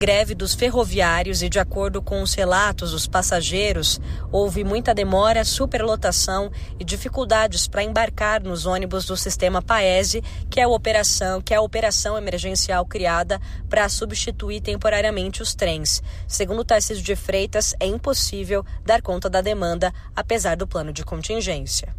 Greve dos ferroviários e, de acordo com os relatos dos passageiros, houve muita demora, superlotação e dificuldades para embarcar nos ônibus do sistema Paese, que é a operação emergencial criada para substituir temporariamente os trens. Segundo Tarcísio de Freitas, é impossível dar conta da demanda, apesar do plano de contingência.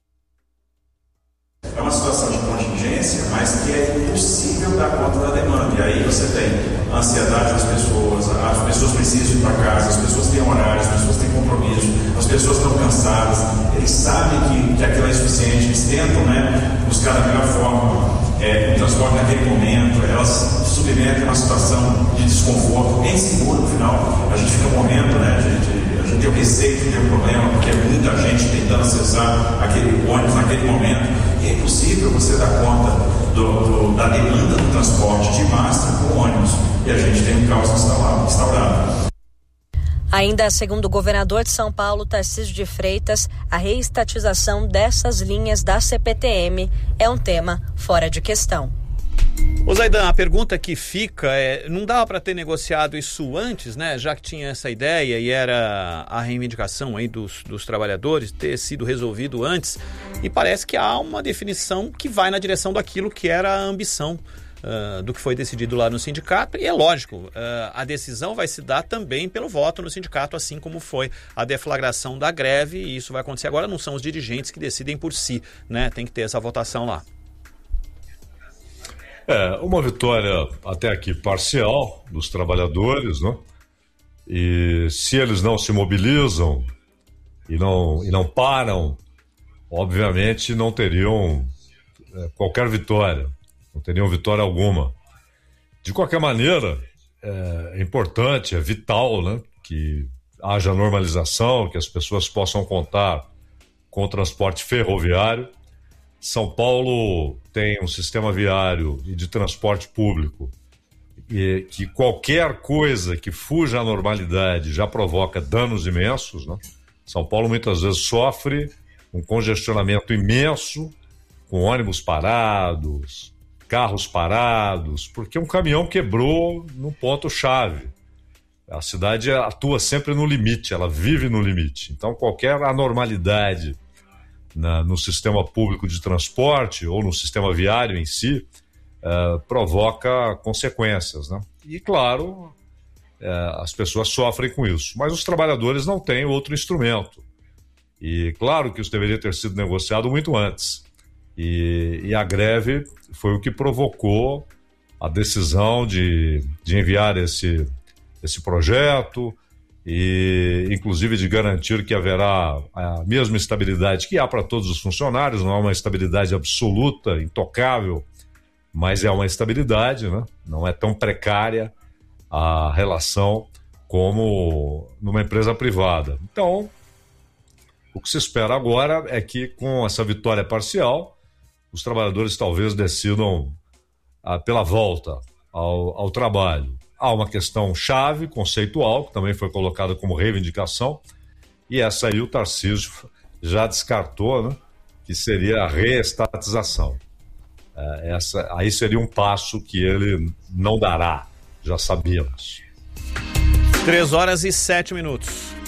É uma situação de contingência, mas que é impossível dar conta da demanda. E aí você tem a ansiedade das pessoas, as pessoas precisam ir para casa, as pessoas têm horário, as pessoas têm compromisso, as pessoas estão cansadas, eles sabem que aquilo é insuficiente, eles tentam buscar da melhor forma o transporte naquele momento, elas submetem uma situação de desconforto, é inseguro no final, a gente fica morrendo, a gente tem o receio de ter um problema, porque é muita gente tentando acessar aquele ônibus naquele momento, e é impossível você dar conta da demanda do transporte de massa com ônibus, e a gente tem um caos instaurado. Ainda segundo o governador de São Paulo, Tarcísio de Freitas, a reestatização dessas linhas da CPTM é um tema fora de questão. Ô Zaidan, a pergunta que fica é, não dava para ter negociado isso antes, né? Já que tinha essa ideia e era a reivindicação aí dos trabalhadores, ter sido resolvido antes, e parece que há uma definição que vai na direção daquilo que era a ambição do que foi decidido lá no sindicato, e é lógico, a decisão vai se dar também pelo voto no sindicato, assim como foi a deflagração da greve, e isso vai acontecer agora, não são os dirigentes que decidem por si, né? Tem que ter essa votação lá. Uma vitória até aqui parcial dos trabalhadores, né? E se eles não se mobilizam e não param, obviamente não teriam qualquer vitória, não teriam vitória alguma. De qualquer maneira, é importante, é vital, né, que haja normalização, que as pessoas possam contar com o transporte ferroviário. São Paulo tem um sistema viário e de transporte público e que qualquer coisa que fuja à normalidade já provoca danos imensos, né? São Paulo muitas vezes sofre um congestionamento imenso, com ônibus parados, carros parados, porque um caminhão quebrou num ponto-chave. A cidade atua sempre no limite, ela vive no limite. Então qualquer anormalidade no sistema público de transporte ou no sistema viário em si provoca consequências, né? E claro, as pessoas sofrem com isso, mas os trabalhadores não têm outro instrumento, e claro que isso deveria ter sido negociado muito antes, e a greve foi o que provocou a decisão de enviar esse projeto, e inclusive de garantir que haverá a mesma estabilidade que há para todos os funcionários. Não é uma estabilidade absoluta, intocável, mas é uma estabilidade, né? Não é tão precária a relação como numa empresa privada. Então, o que se espera agora é que, com essa vitória parcial, os trabalhadores talvez decidam pela volta ao trabalho. Há uma questão chave, conceitual, que também foi colocada como reivindicação, e essa aí o Tarcísio já descartou, né, que seria a reestatização. Aí seria um passo que ele não dará, já sabíamos. 3h07.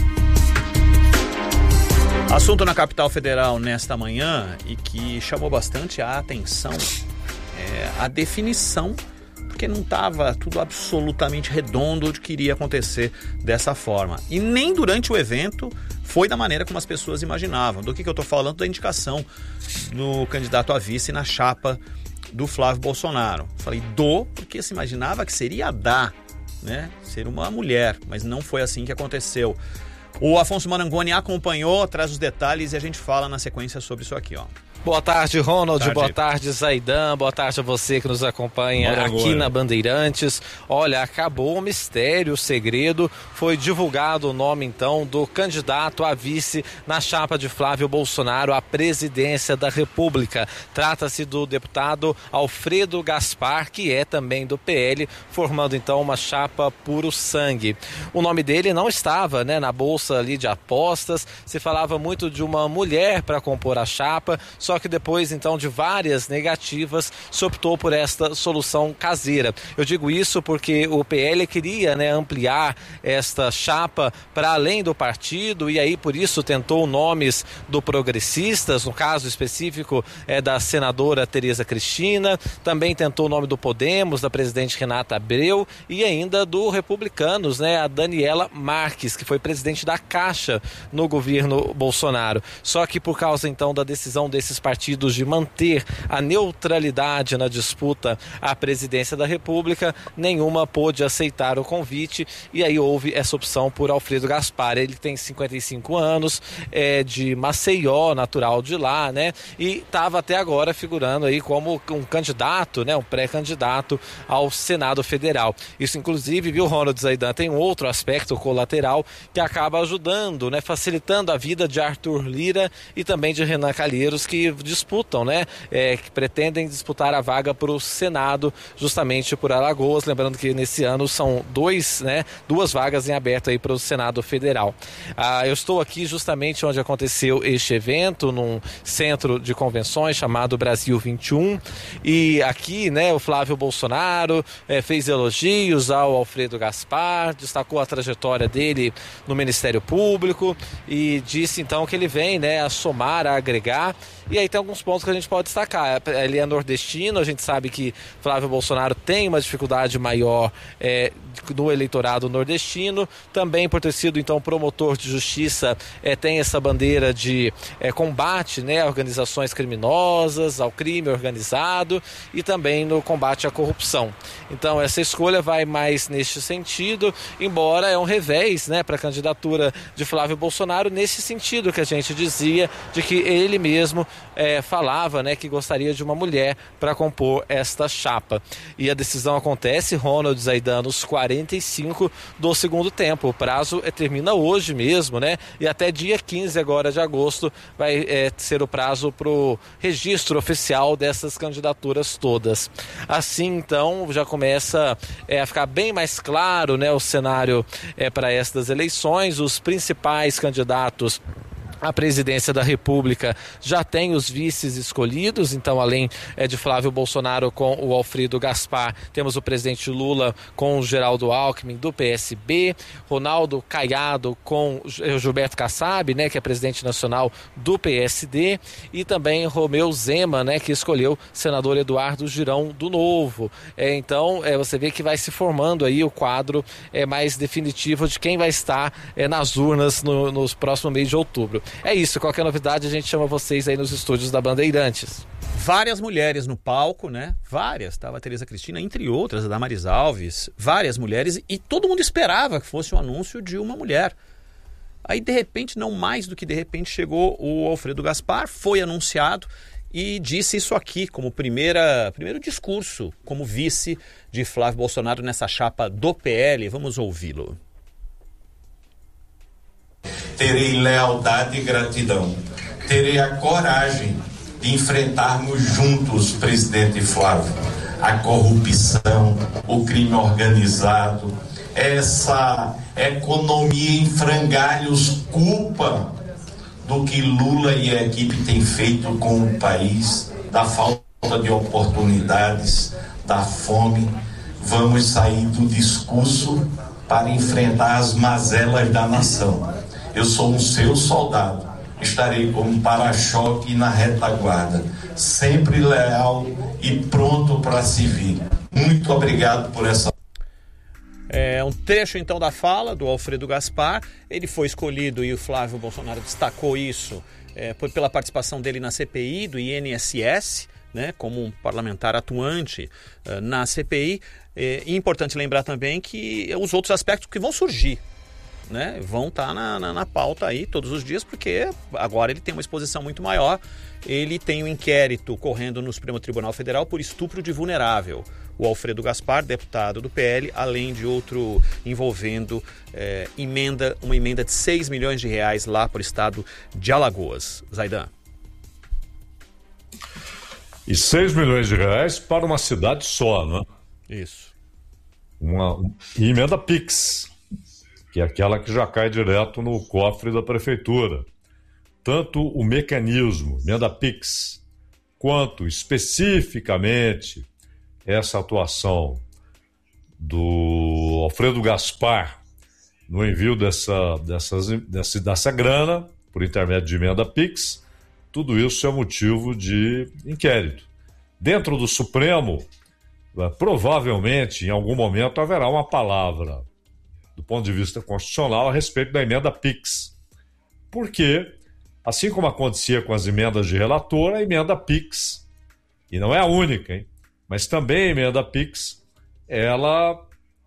Assunto na capital federal nesta manhã e que chamou bastante a atenção é a definição, porque não estava tudo absolutamente redondo de que iria acontecer dessa forma. E nem durante o evento foi da maneira como as pessoas imaginavam. Do que eu estou falando? Da indicação do candidato a vice na chapa do Flávio Bolsonaro. Falei porque se imaginava que seria né? Ser uma mulher, mas não foi assim que aconteceu. O Afonso Marangoni acompanhou, traz os detalhes e a gente fala na sequência sobre isso aqui, ó. Boa tarde, Ronald. Boa tarde, Zaidan. Boa tarde a você que nos acompanha aqui na Bandeirantes. Olha, acabou o mistério, o segredo. Foi divulgado o nome, então, do candidato a vice na chapa de Flávio Bolsonaro à presidência da República. Trata-se do deputado Alfredo Gaspar, que é também do PL, formando, então, uma chapa puro sangue. O nome dele não estava, né, na bolsa ali de apostas. Se falava muito de uma mulher para compor a chapa, só só que depois então de várias negativas se optou por esta solução caseira. Eu digo isso porque o PL queria, né, ampliar esta chapa para além do partido e aí por isso tentou nomes do Progressistas, no caso específico da senadora Tereza Cristina, também tentou o nome do Podemos, da presidente Renata Abreu e ainda do Republicanos, né, a Daniela Marques, que foi presidente da Caixa no governo Bolsonaro. Só que por causa então da decisão desses partidos de manter a neutralidade na disputa à presidência da República, nenhuma pôde aceitar o convite e aí houve essa opção por Alfredo Gaspar. Ele tem 55 anos, é de Maceió, natural de lá, né? E estava até agora figurando aí como um candidato, né? Um pré-candidato ao Senado Federal. Isso inclusive, viu, Ronald Zaidan, tem um outro aspecto colateral que acaba ajudando, né? Facilitando a vida de Arthur Lira e também de Renan Calheiros, que disputam, né? Que pretendem disputar a vaga para o Senado, justamente por Alagoas. Lembrando que nesse ano são duas vagas em aberto aí para o Senado Federal. Eu estou aqui justamente onde aconteceu este evento, num centro de convenções chamado Brasil 21, e aqui, né, o Flávio Bolsonaro fez elogios ao Alfredo Gaspar, destacou a trajetória dele no Ministério Público e disse então que ele vem, né, a somar, a agregar. E aí tem alguns pontos que a gente pode destacar. Ele é nordestino, a gente sabe que Flávio Bolsonaro tem uma dificuldade maior no eleitorado nordestino, também por ter sido então promotor de justiça, tem essa bandeira de combate, né, a organizações criminosas, ao crime organizado e também no combate à corrupção. Então essa escolha vai mais neste sentido, embora é um revés, né, para a candidatura de Flávio Bolsonaro, nesse sentido que a gente dizia, de que ele mesmo falava, né, que gostaria de uma mulher para compor esta chapa. E a decisão acontece, Ronald Zaidan, nos 45 do segundo tempo. O prazo termina hoje mesmo, né? E até dia 15 agora de agosto vai ser o prazo para o registro oficial dessas candidaturas todas. Assim, então, já começa a ficar bem mais claro, né, o cenário para estas eleições. Os principais candidatos à presidência da República já tem os vices escolhidos, então além de Flávio Bolsonaro com o Alfredo Gaspar, temos o presidente Lula com o Geraldo Alckmin do PSB, Ronaldo Caiado com o Gilberto Kassab, né, que é presidente nacional do PSD, e também Romeu Zema, né, que escolheu senador Eduardo Girão do Novo. Então você vê que vai se formando aí o quadro mais definitivo de quem vai estar nas urnas no próximo mês de outubro. É isso, qualquer novidade a gente chama vocês aí nos estúdios da Bandeirantes. Várias mulheres no palco, né? Várias, estava a Tereza Cristina, entre outras, a Damaris Alves, várias mulheres, e todo mundo esperava que fosse um anúncio de uma mulher. Aí, de repente, não mais do que de repente, chegou o Alfredo Gaspar, foi anunciado e disse isso aqui como primeiro discurso, como vice de Flávio Bolsonaro nessa chapa do PL. Vamos ouvi-lo. Terei lealdade e gratidão. Terei a coragem de enfrentarmos juntos, presidente Flávio, a corrupção, o crime organizado, essa economia em frangalhos, culpa do que Lula e a equipe têm feito com o país, da falta de oportunidades, da fome. Vamos sair do discurso para enfrentar as mazelas da nação. Eu sou um seu soldado, estarei como para-choque na retaguarda, sempre leal e pronto para servir. Muito obrigado por essa... Um trecho então da fala do Alfredo Gaspar. Ele foi escolhido, e o Flávio Bolsonaro destacou isso, pela participação dele na CPI do INSS, né, como um parlamentar atuante na CPI. É importante lembrar também que os outros aspectos que vão surgir, né, vão estar na pauta aí todos os dias, porque agora ele tem uma exposição muito maior. Ele tem um inquérito correndo no Supremo Tribunal Federal por estupro de vulnerável. O Alfredo Gaspar, deputado do PL, além de outro envolvendo uma emenda de 6 milhões de reais lá para o estado de Alagoas. Zaidan. E 6 milhões de reais para uma cidade só, né? Isso. Uma emenda PIX, que é aquela que já cai direto no cofre da prefeitura. Tanto o mecanismo, emenda PIX, quanto especificamente essa atuação do Alfredo Gaspar no envio dessa grana por intermédio de emenda PIX, tudo isso é motivo de inquérito. Dentro do Supremo, provavelmente, em algum momento, haverá uma palavra, do ponto de vista constitucional, a respeito da emenda PIX. Porque, assim como acontecia com as emendas de relator, a emenda PIX, e não é a única, hein? Mas também a emenda PIX, ela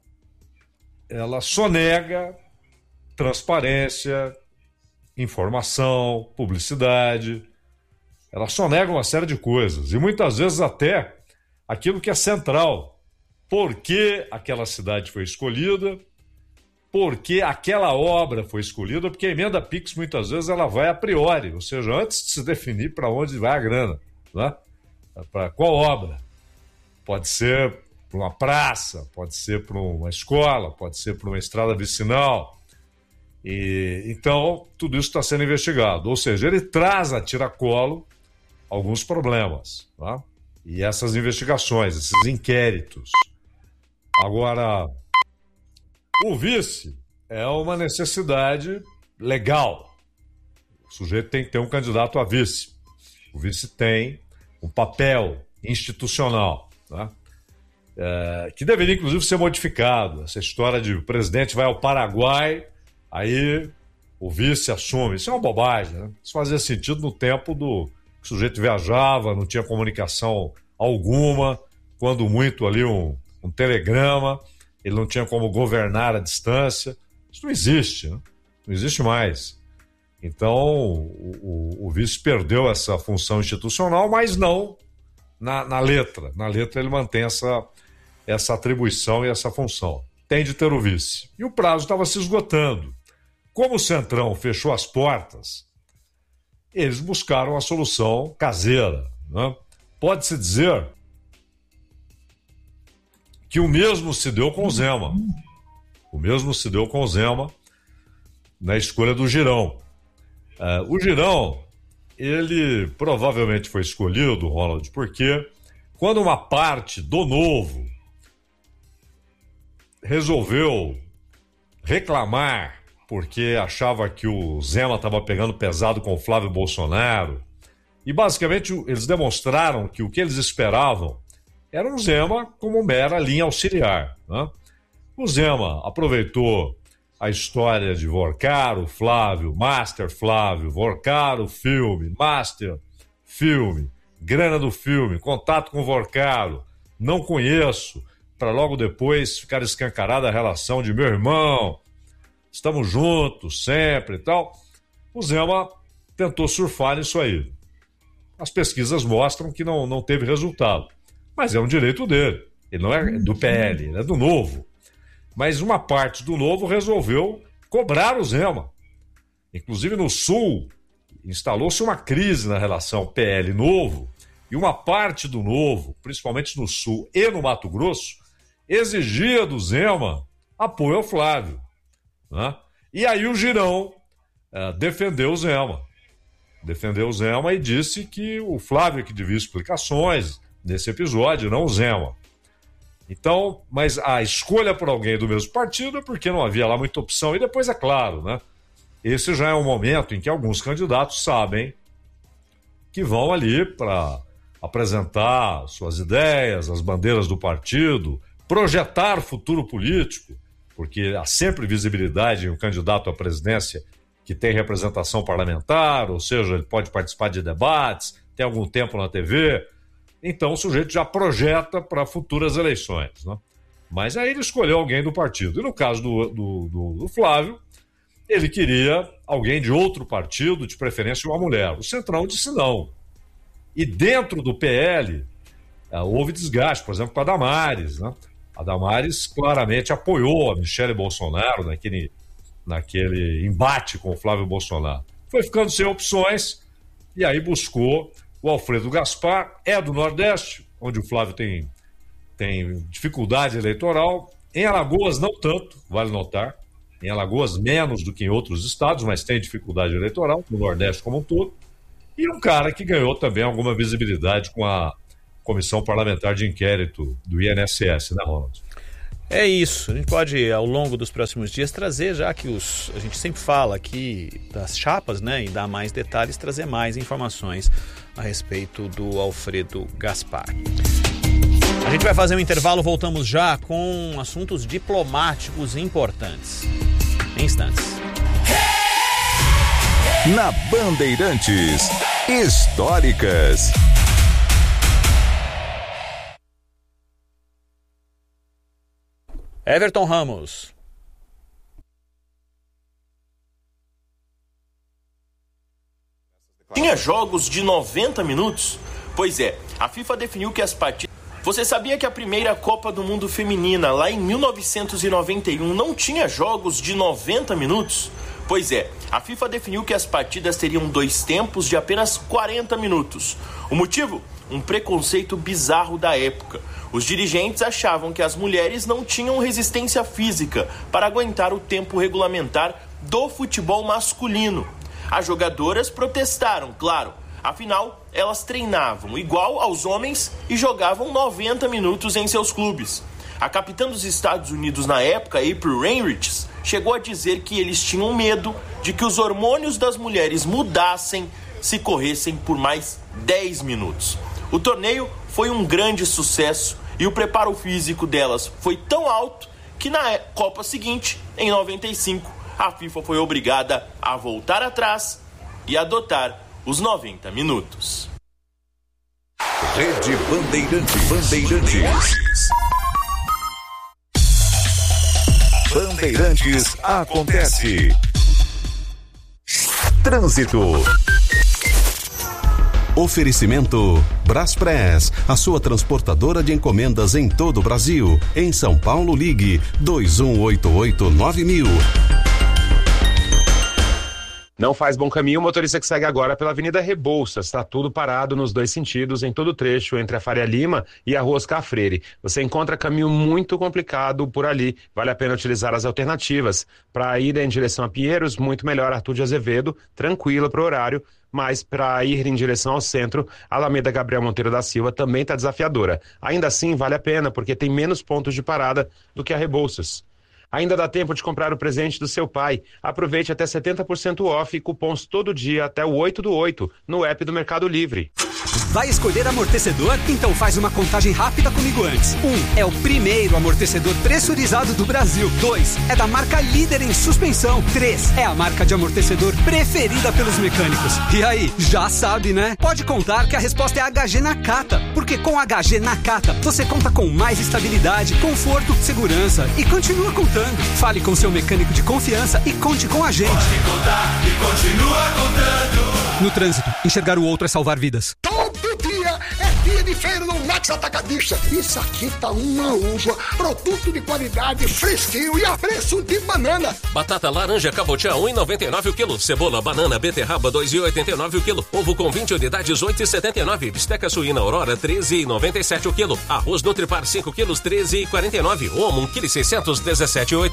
sonega transparência, informação, publicidade, ela sonega uma série de coisas, e muitas vezes até aquilo que é central. Por que aquela cidade foi escolhida? Por que aquela obra foi escolhida? Porque a emenda PIX, muitas vezes, ela vai a priori, ou seja, antes de se definir para onde vai a grana, né? Para qual obra. Pode ser para uma praça, pode ser para uma escola, pode ser para uma estrada vicinal. Então, tudo isso está sendo investigado. Ou seja, ele traz a tiracolo alguns problemas, tá? E essas investigações, esses inquéritos. Agora, o vice é uma necessidade legal. O sujeito tem que ter um candidato a vice. O vice tem um papel institucional, tá? Que deveria, inclusive, ser modificado. Essa história de o presidente vai ao Paraguai, aí o vice assume. Isso é uma bobagem, né? Isso fazia sentido no tempo que o sujeito viajava, não tinha comunicação alguma, quando muito ali um telegrama, ele não tinha como governar à distância. Isso não existe, né? Não existe mais. Então, o vice perdeu essa função institucional, mas não na letra. Na letra ele mantém essa atribuição e essa função. Tem de ter o vice. E o prazo estava se esgotando. Como o Centrão fechou as portas, eles buscaram a solução caseira, né? Pode-se dizer que o mesmo se deu com o Zema. O mesmo se deu com o Zema na escolha do Girão. O Girão, ele provavelmente foi escolhido, Ronald, porque quando uma parte do Novo resolveu reclamar porque achava que o Zema estava pegando pesado com o Flávio Bolsonaro, e basicamente eles demonstraram que o que eles esperavam era um Zema como mera linha auxiliar, né? O Zema aproveitou a história de Vorcaro, Flávio, Master Flávio, Vorcaro, filme, Master, filme, grana do filme, contato com Vorcaro, não conheço, para logo depois ficar escancarada a relação de meu irmão, estamos juntos sempre e tal. O Zema tentou surfar nisso aí. As pesquisas mostram que não teve resultado, mas é um direito dele. Ele não é do PL, ele é do Novo. Mas uma parte do Novo resolveu cobrar o Zema. Inclusive no Sul, instalou-se uma crise na relação PL-Novo, e uma parte do Novo, principalmente no Sul e no Mato Grosso, exigia do Zema apoio ao Flávio, né? E aí o Girão defendeu o Zema. Defendeu o Zema e disse que o Flávio que devia explicações nesse episódio, não o Zema. Então, mas a escolha por alguém do mesmo partido é porque não havia lá muita opção. E depois, é claro, né? Esse já é um momento em que alguns candidatos sabem que vão ali para apresentar suas ideias, as bandeiras do partido, projetar futuro político, porque há sempre visibilidade em um candidato à presidência que tem representação parlamentar, ou seja, ele pode participar de debates, tem algum tempo na TV. Então o sujeito já projeta para futuras eleições, né? Mas aí ele escolheu alguém do partido. E no caso do Flávio, ele queria alguém de outro partido, de preferência uma mulher. O Centrão disse não. E dentro do PL, houve desgaste, por exemplo, com a Damares, né? A Damares claramente apoiou a Michele Bolsonaro naquele embate com o Flávio Bolsonaro. Foi ficando sem opções e aí buscou o Alfredo Gaspar, é do Nordeste, onde o Flávio tem dificuldade eleitoral. Em Alagoas, não tanto, vale notar. Em Alagoas, menos do que em outros estados, mas tem dificuldade eleitoral, no Nordeste como um todo. E um cara que ganhou também alguma visibilidade com a Comissão Parlamentar de Inquérito do INSS, né, Ronald? É isso, a gente pode ao longo dos próximos dias trazer, já que a gente sempre fala aqui das chapas, né, e dar mais detalhes, trazer mais informações a respeito do Alfredo Gaspar. A gente vai fazer um intervalo, voltamos já com assuntos diplomáticos importantes. Em instantes. Na Bandeirantes, históricas. Everton Ramos. Tinha jogos de 90 minutos? Pois é, a FIFA definiu que as partidas... Você sabia que a primeira Copa do Mundo feminina, lá em 1991, não tinha jogos de 90 minutos? Pois é, a FIFA definiu que as partidas teriam 2 tempos de apenas 40 minutos. O motivo? Um preconceito bizarro da época. Os dirigentes achavam que as mulheres não tinham resistência física para aguentar o tempo regulamentar do futebol masculino. As jogadoras protestaram, claro. Afinal, elas treinavam igual aos homens e jogavam 90 minutos em seus clubes. A capitã dos Estados Unidos na época, April Heinrich, chegou a dizer que eles tinham medo de que os hormônios das mulheres mudassem se corressem por mais 10 minutos. O torneio foi um grande sucesso e o preparo físico delas foi tão alto que na Copa seguinte, em 95, a FIFA foi obrigada a voltar atrás e adotar os 90 minutos. Rede Bandeirantes. Bandeirantes acontece. Trânsito. Oferecimento Braspress, a sua transportadora de encomendas em todo o Brasil. Em São Paulo, ligue 2188-9000. Não faz bom caminho o motorista que segue agora pela Avenida Rebouças. Está tudo parado nos 2 sentidos, em todo o trecho entre a Faria Lima e a Rua Oscar Freire. Você encontra caminho muito complicado por ali. Vale a pena utilizar as alternativas. Para ir em direção a Pinheiros, muito melhor Arthur de Azevedo, tranquila para o horário. Mas para ir em direção ao centro, a Alameda Gabriel Monteiro da Silva também está desafiadora. Ainda assim, vale a pena, porque tem menos pontos de parada do que a Rebouças. Ainda dá tempo de comprar o presente do seu pai. Aproveite até 70% off e cupons todo dia até o 8/8 no app do Mercado Livre. Vai escolher amortecedor? Então faz uma contagem rápida comigo antes. 1. É o primeiro amortecedor pressurizado do Brasil. 2. É da marca líder em suspensão. 3. É a marca de amortecedor preferida pelos mecânicos. E aí, já sabe, né? Pode contar que a resposta é HG Nakata. Porque com HG Nakata, você conta com mais estabilidade, conforto, segurança e continua contando. Fale com seu mecânico de confiança e conte com a gente. Pode contar e continua contando. No trânsito, enxergar o outro é salvar vidas. Todo dia é dia de feira no Max Atacadista. Isso aqui tá uma uva, produto de qualidade, fresquinho e a preço de banana. Batata laranja cabotiá 1,99 o quilo. Cebola, banana, beterraba 2,89 o quilo. Ovo com 20 unidades 8,79. Bisteca suína Aurora 13,97 o quilo. Arroz Nutripar 5 quilos 13,49. Omo 1,617,8.